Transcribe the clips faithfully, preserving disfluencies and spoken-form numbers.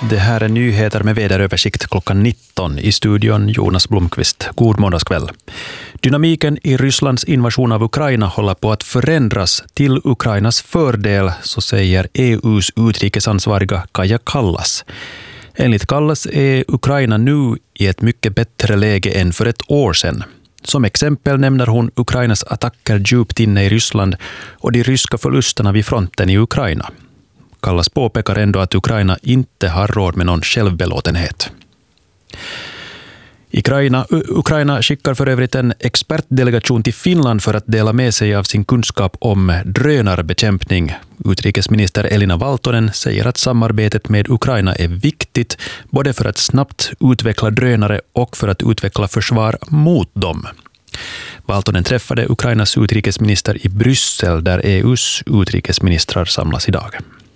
Det här är nyheter med väderöversikt klockan nitton. I studion Jonas Blomqvist. God måndagskväll. Dynamiken i Rysslands invasion av Ukraina håller på att förändras till Ukrainas fördel, så säger E U:s utrikesansvariga Kaja Kallas. Enligt Kallas är Ukraina nu i ett mycket bättre läge än för ett år sedan. Som exempel nämner hon Ukrainas attacker djupt inne i Ryssland och de ryska förlusterna vid fronten i Ukraina. Kallas påpekar ändå att Ukraina inte har råd med någon självbelåtenhet. Ukraina, Ukraina skickar för övrigt en expertdelegation till Finland för att dela med sig av sin kunskap om drönarbekämpning. Utrikesminister Elina Valtonen säger att samarbetet med Ukraina är viktigt både för att snabbt utveckla drönare och för att utveckla försvar mot dem. Valtonen träffade Ukrainas utrikesminister i Bryssel där E U:s utrikesministrar samlas idag.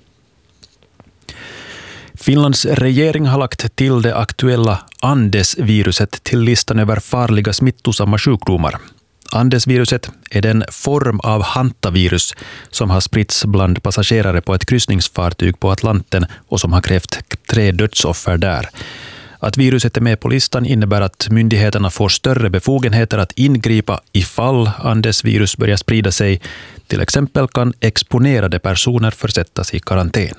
Finlands regering har lagt till det aktuella Andes-viruset till listan över farliga smittosamma sjukdomar. Andes-viruset är den form av hantavirus som har spritts bland passagerare på ett kryssningsfartyg på Atlanten och som har krävt tre dödsoffer där. Att viruset är med på listan innebär att myndigheterna får större befogenheter att ingripa ifall Andes-virus börjar sprida sig. Till exempel kan exponerade personer försättas i karantän.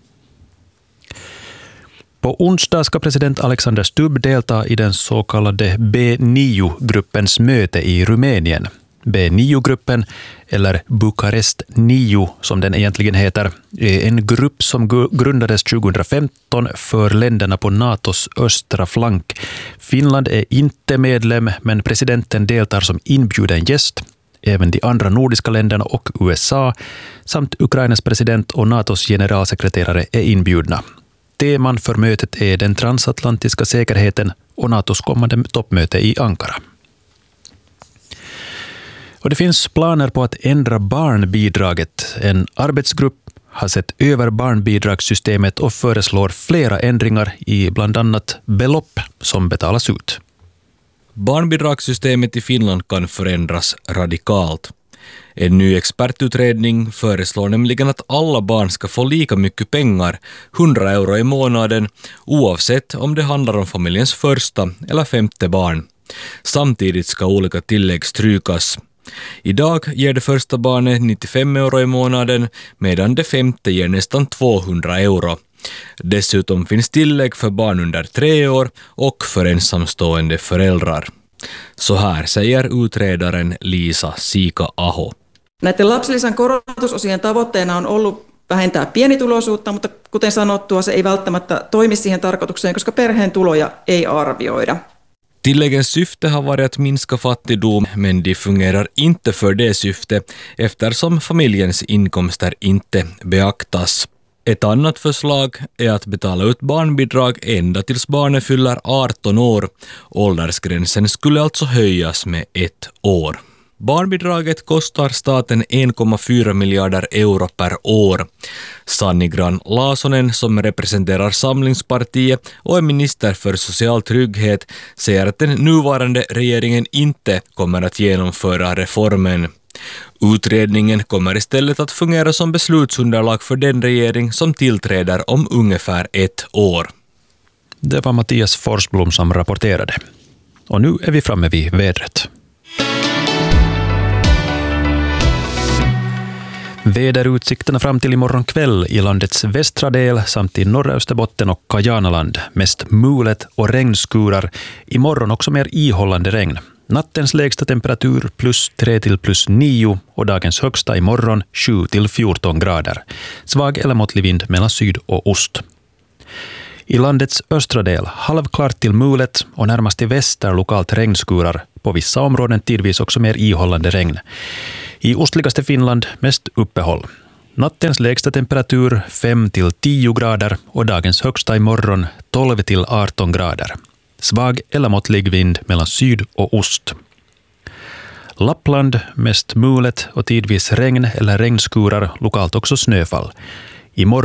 På onsdag ska president Alexander Stubb delta i den så kallade B nio-gruppens möte i Rumänien. B nio-gruppen, eller Bukarest nio som den egentligen heter, är en grupp som grundades tjugohundrafemton för länderna på NATOs östra flank. Finland är inte medlem, men presidenten deltar som inbjuden gäst. Även de andra nordiska länderna och U S A samt Ukrainas president och NATOs generalsekreterare är inbjudna. Teman för mötet är den transatlantiska säkerheten och NATOs kommande toppmöte i Ankara. Och det finns planer på att ändra barnbidraget. En arbetsgrupp har sett över barnbidragssystemet och föreslår flera ändringar i bland annat belopp som betalas ut. Barnbidragssystemet i Finland kan förändras radikalt. En ny expertutredning föreslår nämligen att alla barn ska få lika mycket pengar, hundra euro i månaden, oavsett om det handlar om familjens första eller femte barn. Samtidigt ska olika tillägg strykas. Idag ger det första barnet nittiofem euro i månaden, medan det femte ger nästan tvåhundra euro. Dessutom finns tillägg för barn under tre år och för ensamstående föräldrar. Så här säger utredaren Liisa Siika-Aho. Näiden lapsilisän korotusosien tavoitteena on ollut vähentää pienituloisuutta, mutta kuten sanottua, se ei välttämättä toimi siihen tarkoitukseen, koska perheen tuloja ei arvioida. Tilläggens syfte har varit att minska fattigdom, men de fungerar inte för det syfte eftersom familjens inkomster inte beaktas. Ett annat förslag är att betala ut barnbidrag ända tills barnet fyller arton år. Åldersgränsen skulle alltså höjas med ett år. Barnbidraget kostar staten en komma fyra miljarder euro per år. Sanni Grahn-Laasonen, som representerar Samlingspartiet och är minister för social trygghet, säger att den nuvarande regeringen inte kommer att genomföra reformen. Utredningen kommer istället att fungera som beslutsunderlag för den regering som tillträder om ungefär ett år. Det var Mattias Forsblom som rapporterade. Och nu är vi framme vid vädret. Väderutsikterna fram till imorgon kväll i landets västra del samt i norra Österbotten och Kajanaland. Mest mulet och regnskurar. Imorgon också mer ihållande regn. Nattens lägsta temperatur plus tre till plus nio och dagens högsta imorgon sju till fjorton grader. Svag eller måttlig vind mellan syd och ost. I landets östra del halvklart till mulet och närmast i väster lokalt regnskurar. På vissa områden tidvis också mer ihållande regn. I ostligaste Finland mest uppehåll. Nattens lägsta temperatur fem till tio grader och dagens högsta imorgon tolv till arton grader. Svag eller måttlig vind mellan syd och ost. Lappland mest mulet och tidvis regn eller regnskurar, lokalt också snöfall. Imorgon